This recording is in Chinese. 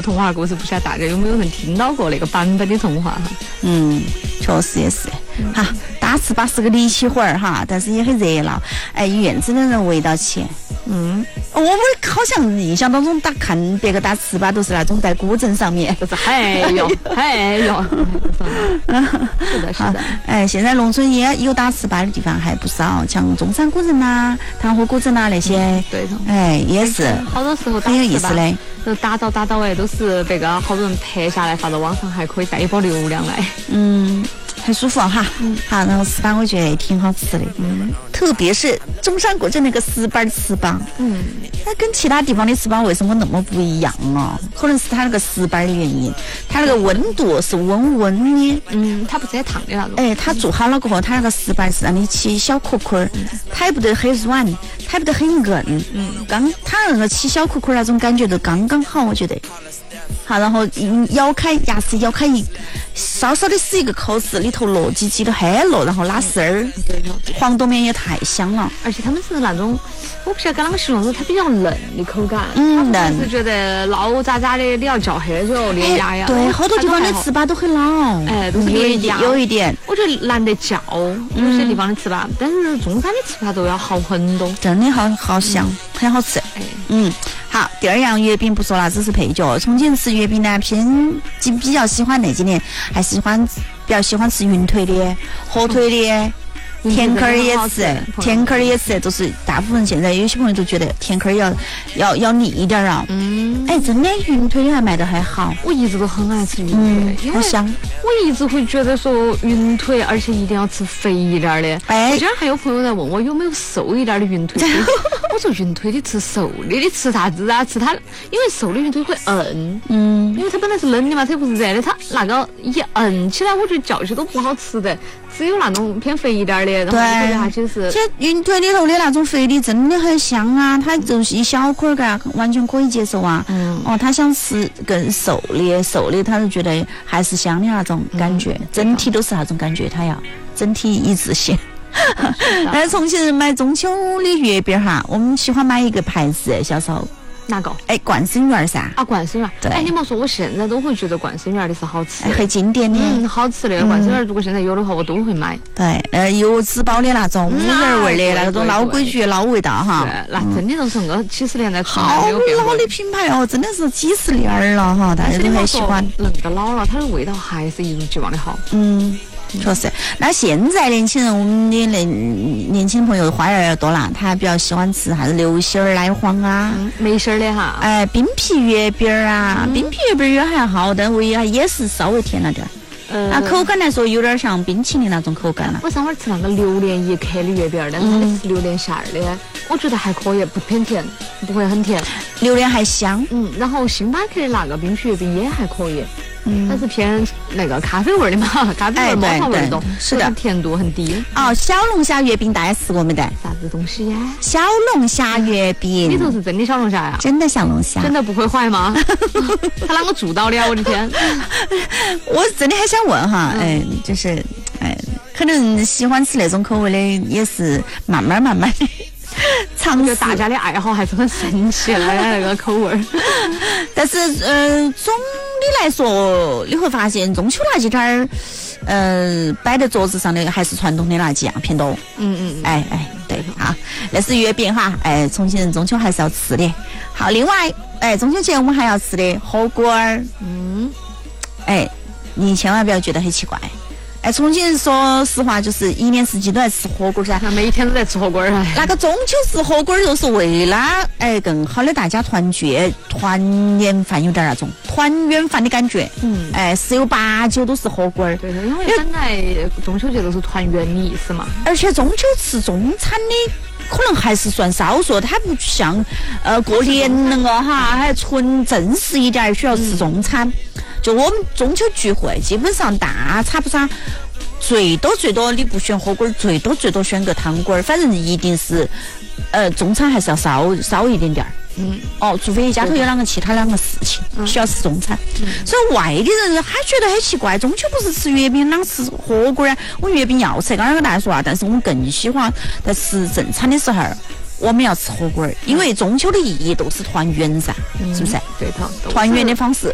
童话故事，不晓得大家有没有人听到过那个版本的童话哈？ 确实也是。哈，大糍粑是个离奇活儿哈，但是也很热闹。哎，院子的人围到起。我好像印象当中看别个打糍粑都是那种在古镇上面， 就是嘿哟，是的，是的。 哎，现在农村也有打糍粑的地方还不少，像中山古镇呐、塘河古镇呐那些。 对的。 哎，也是。 好多时候很有意思的。 都打到哎，都是别个好多人拍下来发到网上，还可以带一波流量来。 很舒服哈。好，然后糍粑我觉得也挺好吃的。特别是中山古镇那个石板糍粑。它跟其他地方的糍粑为什么那么不一样啊？可能是它那个石板的原因，它那个温度是温的。 它不是烫的那种。 哎，它做好了过后，它那个石板是让你起小壳壳，它也不得很软，它也不得很硬。它那个起小壳壳那种感觉都刚刚好，我觉得。好，然后咬开牙齿咬开稍稍的撕一个口子，里头糯叽叽的很糯，然后拉丝儿，黄豆面也太香了。 而且他们是那种，我不晓得该啷个形容，它比较嫩的口感。 嫩。 是觉得老渣渣的，你要嚼很久，连牙呀。 对，好多地方的糍粑都很老。 哎，都是连牙。 有一点。 我觉得难得嚼，有些地方的糍粑，但是中山的糍粑都要好很多。 真的好香，很好吃。好，第二样月饼不说了，只是配角。重庆吃月饼呢，比较喜欢那几年，还比较喜欢吃云腿的、火腿的。甜口儿也是，都是大部分现在有些朋友都觉得甜口儿要腻一点啊。哎，真的云腿还卖得还好。 我一直都很爱吃云腿， 好香。 我一直会觉得说云腿，而且一定要吃肥一点的。我今儿还有朋友在问我有没有瘦一点的云腿。我说云腿的吃瘦的，你吃啥子啊？吃它，因为瘦的云腿会硬。因为它本来是冷的嘛，它又不是热的，它那个一硬起来，我觉得嚼起都不好吃的。只有那种偏肥一点的，然后它就是。 这云腿里头的那种肥的真的很香啊，它就是一小块儿完全可以接受啊。他想吃更瘦的，他就觉得还是香的那种感觉，整体都是那种感觉，他要整体一致性。重庆人买中秋的月饼哈，我们喜欢买一个牌子，小时候。 哪个？ 哎，冠生园噻。 冠生园。 对。 哎，你莫说，我现在都会觉得冠生园的是好吃， 很经典的。 好吃的冠生园，如果现在有的话，我都会买。 对，油脂包的那种，五仁味的那种老规矩、老味道哈。 对，那真的都是那个70年代好老的品牌哦，真的是几十年了哈，大家都很喜欢。 那个老了，它的味道还是一如既往的好。 确实。那现在年轻人，我们的年轻朋友花样要多了，他比较喜欢吃啥子流心儿、奶黄啊， 没心儿的哈。 哎，冰皮月饼啊，冰皮月饼也还好，但唯一也是稍微甜了点。口感来说有点像冰淇淋那种口感了。 我上回吃那个榴莲1克的月饼，但是它是榴莲馅儿的，我觉得还可以，不偏甜，不会很甜， 榴莲还香。 然后星巴克的那个冰皮月饼也还可以。它是偏那个咖啡味的嘛，咖啡味、抹茶味的， 是的， 甜度很低。 小龙虾月饼大家吃过没得？ 啥子东西呀？ 小龙虾月饼里头是真的小龙虾呀？ 真的小龙虾， 真的不会坏吗？他啷个做到的呀？我的天！ 我真的很想问哈，就是可能喜欢吃那种口味的，也是慢慢的。 我觉得大家的爱好还是很神奇的那个口味儿。 但是总的来说，你会发现中秋那几天摆在桌子上的还是传统的那几样偏多。对啊，那是月饼哈。重庆人中秋还是要吃的。好，另外中秋节我们还要吃的火锅儿。你千万不要觉得很奇怪。重庆人说实话就是一年四季都在吃火锅噻， 每一天都在吃火锅啊。 那个中秋吃火锅就是为了更好的大家团圆饭，有点那种团圆饭的感觉。十有八九都是火锅。 对，因为本来中秋节都是团圆的意思嘛。 而且中秋吃中餐的可能还是算少数，它不像过年那个哈，还纯正式一点需要吃中餐。就我们中秋聚会，基本上大差不差，最多你不选火锅，最多选个汤锅，反正一定是中餐还是要少一点点。除非家头有其他两个事情需要吃中餐。所以外地人还觉得很奇怪，中秋不是吃月饼，啷吃火锅啊？我月饼要吃，刚刚跟大家说啊，但是我们更喜欢在吃正餐的时候我们要吃火锅，因为中秋的意义都是团圆噻，是不是？ 对头， 团圆的方式。